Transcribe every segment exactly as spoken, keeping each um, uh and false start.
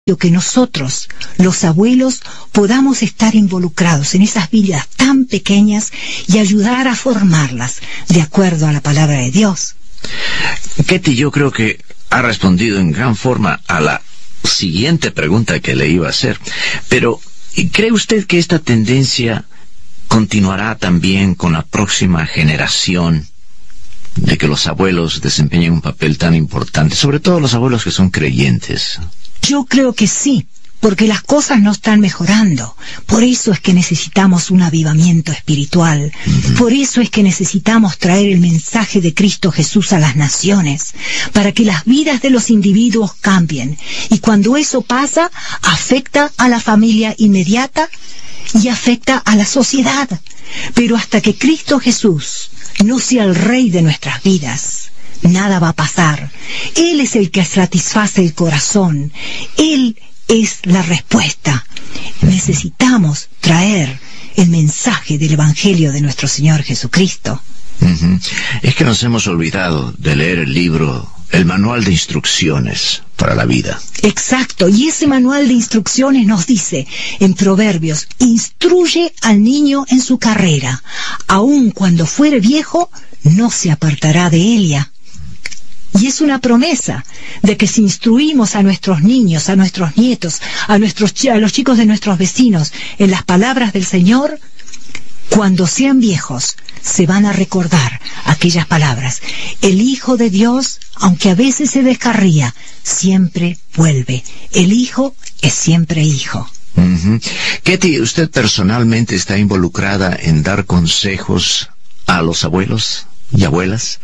que nosotros, los abuelos, podamos estar involucrados en esas vidas tan pequeñas y ayudar a formarlas de acuerdo a la palabra de Dios. Ketty, yo creo que ha respondido en gran forma a la siguiente pregunta que le iba a hacer. Pero, ¿cree usted que esta tendencia continuará también con la próxima generación, de que los abuelos desempeñen un papel tan importante, sobre todo los abuelos que son creyentes? Yo creo que sí, porque las cosas no están mejorando. Por eso es que necesitamos un avivamiento espiritual. Uh-huh. Por eso es que necesitamos traer el mensaje de Cristo Jesús a las naciones, para que las vidas de los individuos cambien. Y cuando eso pasa, afecta a la familia inmediata y afecta a la sociedad. Pero hasta que Cristo Jesús no sea el Rey de nuestras vidas, nada va a pasar. Él es el que satisface el corazón. Él es la respuesta. Necesitamos traer el mensaje del Evangelio de nuestro Señor Jesucristo. Uh-huh. Es que nos hemos olvidado de leer el libro, el manual de instrucciones para la vida. Exacto, y ese manual de instrucciones nos dice en Proverbios: instruye al niño en su carrera, aun cuando fuere viejo, no se apartará de ella. Y es una promesa de que si instruimos a nuestros niños, a nuestros nietos, a, nuestros, a los chicos de nuestros vecinos en las palabras del Señor, cuando sean viejos, se van a recordar aquellas palabras. El Hijo de Dios, aunque a veces se descarría, siempre vuelve. El Hijo es siempre Hijo. Uh-huh. Ketty, ¿usted personalmente está involucrada en dar consejos a los abuelos y abuelas?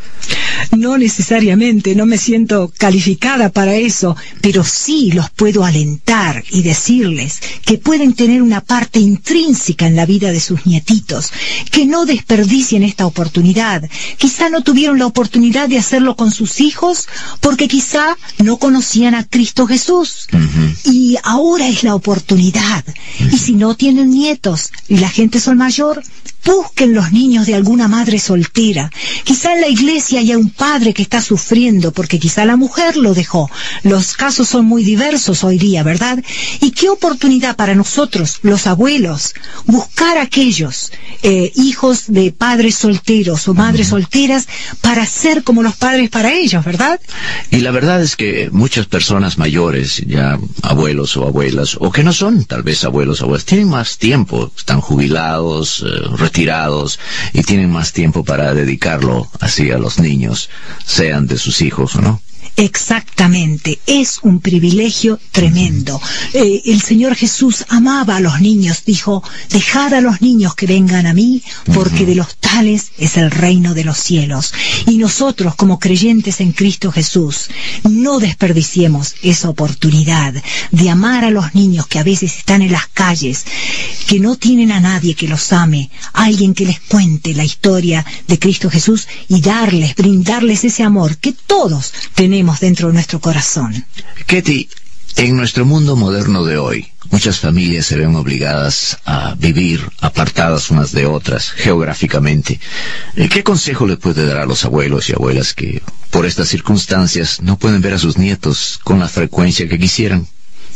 No necesariamente, no me siento calificada para eso, pero sí los puedo alentar y decirles que pueden tener una parte intrínseca en la vida de sus nietitos, que no desperdicien esta oportunidad. Quizá no tuvieron la oportunidad de hacerlo con sus hijos porque quizá no conocían a Cristo Jesús. Uh-huh. Y ahora es la oportunidad. Uh-huh. Y si no tienen nietos y la gente son mayor, busquen los niños de alguna madre soltera. Quizá en la iglesia haya un padre que está sufriendo porque quizá la mujer lo dejó. Los casos son muy diversos hoy día, ¿verdad? Y qué oportunidad para nosotros, los abuelos, buscar a aquellos eh, hijos de padres solteros o madres solteras para ser como los padres para ellos, ¿verdad? Y la verdad es que muchas personas mayores, ya abuelos o abuelas, o que no son tal vez abuelos o abuelas, tienen más tiempo, están jubilados, eh, retirados, y tienen más tiempo para dedicarlo así a los niños, sean de sus hijos o no. Exactamente, es un privilegio tremendo. Eh, el Señor Jesús amaba a los niños, dijo: dejad a los niños que vengan a mí, porque uh-huh. de los tales es el reino de los cielos. Y nosotros, como creyentes en Cristo Jesús, no desperdiciemos esa oportunidad de amar a los niños que a veces están en las calles, que no tienen a nadie que los ame, alguien que les cuente la historia de Cristo Jesús y darles, brindarles ese amor que todos tenemos dentro de nuestro corazón. Ketty, en nuestro mundo moderno de hoy, muchas familias se ven obligadas a vivir apartadas unas de otras geográficamente. ¿Qué consejo le puede dar a los abuelos y abuelas que por estas circunstancias no pueden ver a sus nietos con la frecuencia que quisieran?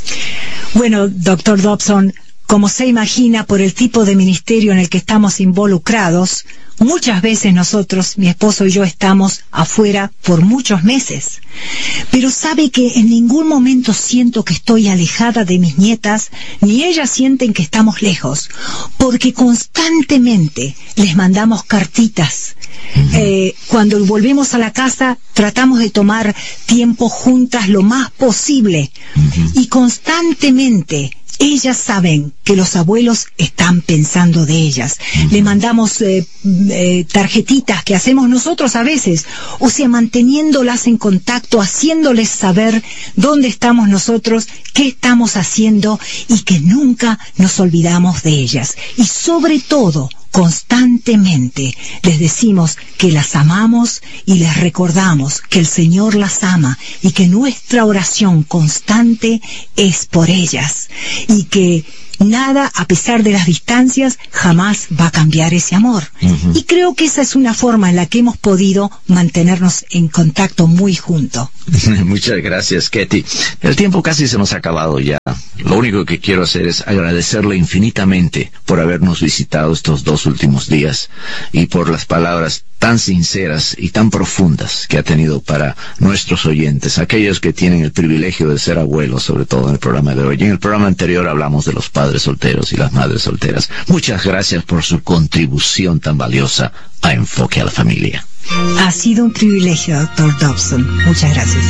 Bueno, doctor Dobson, como se imagina por el tipo de ministerio en el que estamos involucrados, muchas veces nosotros, mi esposo y yo, estamos afuera por muchos meses. Pero sabe que en ningún momento siento que estoy alejada de mis nietas, ni ellas sienten que estamos lejos, porque constantemente les mandamos cartitas. Uh-huh. Eh, cuando volvemos a la casa, tratamos de tomar tiempo juntas lo más posible. Uh-huh. Y constantemente ellas saben que los abuelos están pensando de ellas. Uh-huh. Le mandamos eh, eh, tarjetitas que hacemos nosotros a veces, o sea, manteniéndolas en contacto, haciéndoles saber dónde estamos nosotros, qué estamos haciendo, y que nunca nos olvidamos de ellas. Y sobre todo, constantemente les decimos que las amamos y les recordamos que el Señor las ama y que nuestra oración constante es por ellas, y que nada, a pesar de las distancias, jamás va a cambiar ese amor. Uh-huh. Y creo que esa es una forma en la que hemos podido mantenernos en contacto muy juntos. Muchas gracias, Ketty. El tiempo casi se nos ha acabado ya. Lo único que quiero hacer es agradecerle infinitamente por habernos visitado estos dos últimos días y por las palabras tan sinceras y tan profundas que ha tenido para nuestros oyentes, aquellos que tienen el privilegio de ser abuelos, sobre todo en el programa de hoy. En el programa anterior hablamos de los padres solteros y las madres solteras. Muchas gracias por su contribución tan valiosa a Enfoque a la Familia. Ha sido un privilegio, doctor Dobson. Muchas gracias.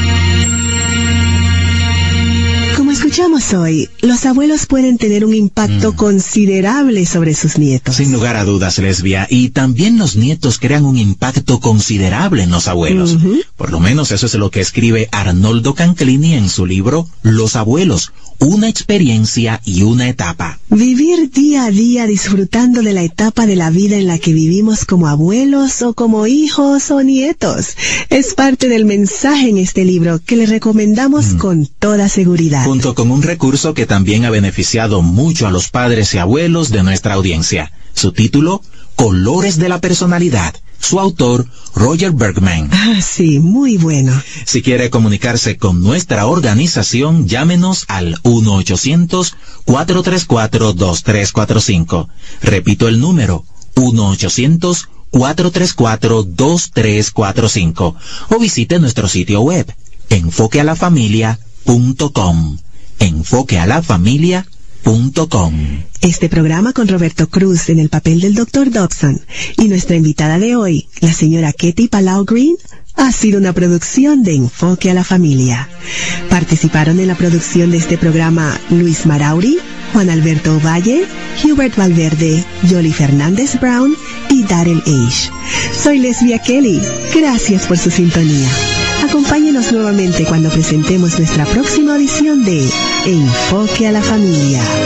Como escuchamos hoy, los abuelos pueden tener un impacto mm. considerable sobre sus nietos. Sin lugar a dudas, Lesbia. Y también los nietos crean un impacto considerable en los abuelos. Uh-huh. Por lo menos eso es lo que escribe Arnoldo Canclini en su libro Los abuelos, una experiencia y una etapa. Vivir día a día disfrutando de la etapa de la vida en la que vivimos como abuelos o como hijos o nietos es parte del mensaje en este libro que le recomendamos mm. con toda seguridad. Junto con un recurso que también ha beneficiado mucho a los padres y abuelos de nuestra audiencia. Su título, Colores de la Personalidad. Su autor, Roger Bergman. Ah, sí, muy bueno. Si quiere comunicarse con nuestra organización, llámenos al uno ochocientos, cuatro tres cuatro, dos tres cuatro cinco. Repito el número, uno ochocientos, cuatro tres cuatro, dos tres cuatro cinco. O visite nuestro sitio web, enfoque a la familia punto com. enfoque a la familia punto com. Este programa con Roberto Cruz en el papel del doctor Dobson y nuestra invitada de hoy, la señora Ketty Palau Green, ha sido una producción de Enfoque a la Familia. Participaron en la producción de este programa Luis Marauri, Juan Alberto Valle, Hubert Valverde, Yoli Fernández Brown y Darrell Age. Soy Lesbia Kelly. Gracias por su sintonía. Acompáñenos nuevamente cuando presentemos nuestra próxima audición de Enfoque a la Familia.